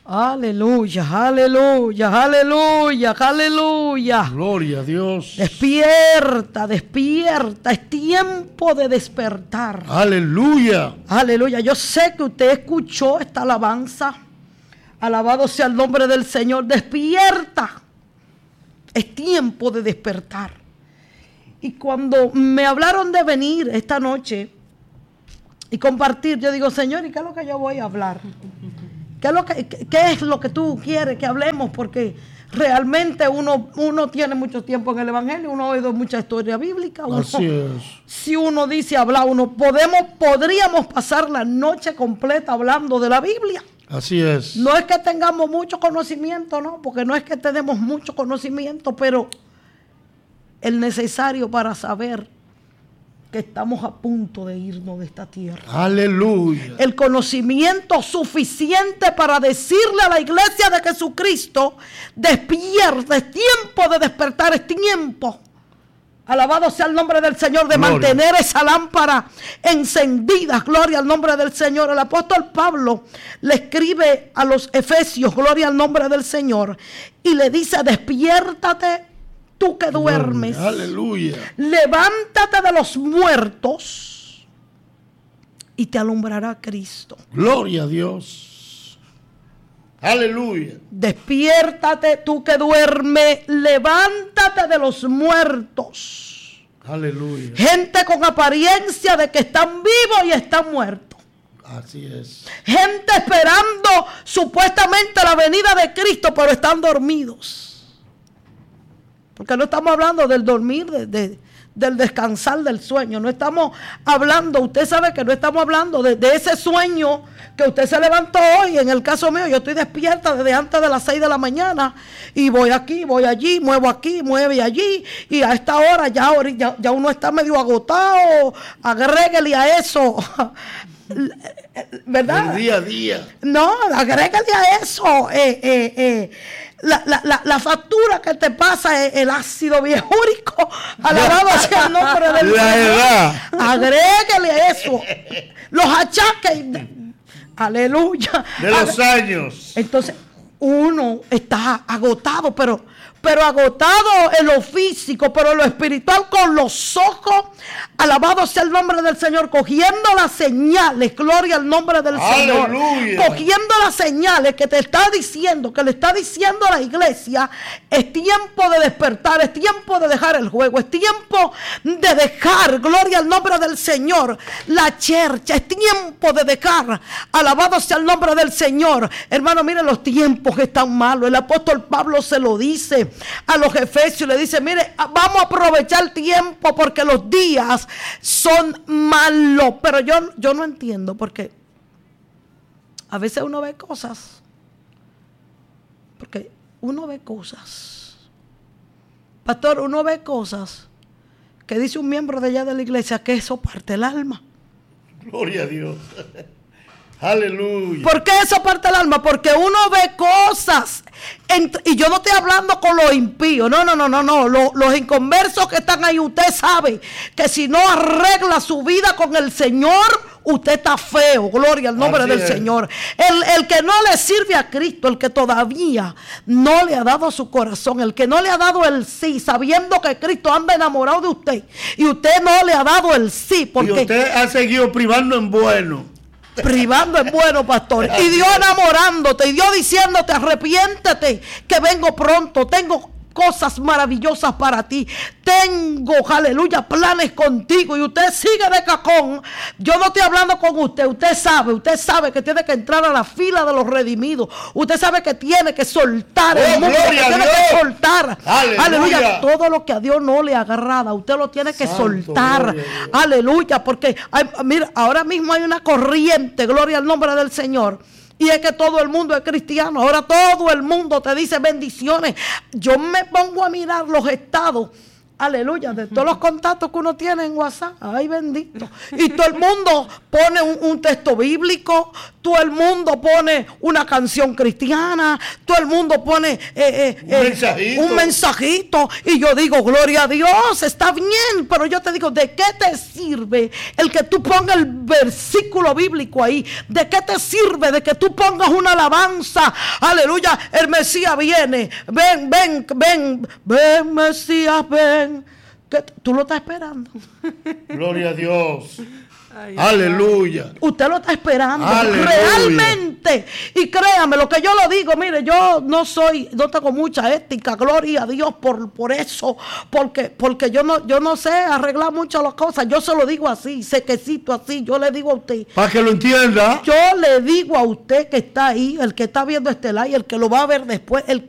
Aleluya, aleluya, aleluya, aleluya. Gloria a Dios. Despierta, despierta. Es tiempo de despertar. Aleluya. Aleluya. Yo sé que usted escuchó esta alabanza. Alabado sea el nombre del Señor. Despierta. Es tiempo de despertar. Y cuando me hablaron de venir esta noche y compartir, yo digo, Señor, ¿y qué es lo que yo voy a hablar? ¿Qué es lo que tú quieres que hablemos? Porque realmente uno tiene mucho tiempo en el Evangelio, uno ha oído mucha historia bíblica. Así es. Si uno dice hablar, podríamos pasar la noche completa hablando de la Biblia. Así es. No es que tengamos mucho conocimiento, no, porque no es que tenemos mucho conocimiento, pero el necesario para saber que estamos a punto de irnos de esta tierra. Aleluya. El conocimiento suficiente para decirle a la iglesia de Jesucristo, despierta, es tiempo de despertar, es tiempo. Alabado sea el nombre del Señor, de Gloria. mantener esa lámpara encendida. Gloria al nombre del Señor. El apóstol Pablo le escribe a los Efesios, gloria al nombre del Señor, y le dice, despiértate tú que duermes. Aleluya. Levántate de los muertos y te alumbrará Cristo. Gloria a Dios. Aleluya. Despiértate tú que duermes, levántate de los muertos. Aleluya. Gente con apariencia de que están vivos y están muertos. Así es. Gente esperando supuestamente la venida de Cristo, pero están dormidos. Porque no estamos hablando del dormir, del descansar del sueño. No estamos hablando, usted sabe que no estamos hablando de ese sueño que usted se levantó hoy. En el caso mío, yo estoy despierta desde antes de las 6 de la mañana y voy aquí, voy allí, muevo aquí, mueve allí. Y a esta hora ya uno está medio agotado. Agréguele a eso. ¿Verdad? El día a día. No, agréguele a eso. La factura que te pasa es el ácido biúrico. Alabado sea el nombre del La Señor. edad. Agréguele eso. Los achaques. Aleluya. De los años. Entonces, uno está agotado, pero agotado en lo físico, pero en lo espiritual, con los ojos, alabado sea el nombre del Señor, cogiendo las señales, gloria al nombre del Señor, cogiendo las señales que te está diciendo, que le está diciendo a la iglesia, es tiempo de despertar, es tiempo de dejar el juego, es tiempo de dejar, gloria al nombre del Señor, la chercha, es tiempo de dejar, alabado sea el nombre del Señor. Hermano, miren los tiempos que están malos. El apóstol Pablo se lo dice a los Efesios, le dice, mire, vamos a aprovechar el tiempo porque los días son malos. Pero yo no entiendo, porque a veces uno ve cosas, pastor, uno ve cosas que dice un miembro de allá de la iglesia que eso parte el alma. Gloria a Dios. Aleluya. ¿Por qué eso parte el alma? Porque uno ve cosas. Y yo no estoy hablando con los impíos. No. Los inconversos que están ahí, usted sabe que si no arregla su vida con el Señor, usted está feo. Gloria al nombre del Señor. El que no le sirve a Cristo, el que todavía no le ha dado su corazón, el que no le ha dado el sí, sabiendo que Cristo anda enamorado de usted, y usted no le ha dado el sí, porque y usted ha seguido privando en bueno. Privando es bueno, pastor. Y Dios enamorándote, y Dios diciéndote, arrepiéntete, que vengo pronto, tengo cosas maravillosas para ti, tengo, aleluya, planes contigo, y usted sigue de cajón. Yo no estoy hablando con usted, usted sabe que tiene que entrar a la fila de los redimidos, usted sabe que tiene que soltar el mundo, que tiene que soltar, aleluya, todo lo que a Dios no le agrada, usted lo tiene que soltar, aleluya, porque mira, ahora mismo hay una corriente, gloria al nombre del Señor. Y es que todo el mundo es cristiano. Ahora todo el mundo te dice bendiciones. Yo me pongo a mirar los estados Aleluya, de todos los contactos que uno tiene en WhatsApp, ay bendito. Y todo el mundo pone un texto bíblico, todo el mundo pone una canción cristiana, todo el mundo pone un mensajito. Y yo digo, gloria a Dios, está bien, pero yo te digo, ¿de qué te sirve el que tú pongas el versículo bíblico ahí? ¿De qué te sirve de que tú pongas una alabanza? Aleluya, el Mesías viene, ven, ven, ven, ven Mesías, ven. ¿Tú lo estás esperando? Gloria a Dios. Ay, aleluya. Usted lo está esperando. Aleluya. Realmente. Y créame, lo que yo lo digo, mire, yo no tengo mucha ética, gloria a Dios por eso. Porque yo no sé arreglar muchas las cosas. Yo se lo digo así, sequecito así. Yo le digo a usted. Para que lo entienda. Yo le digo a usted que está ahí, el que está viendo este live, el que lo va a ver después, el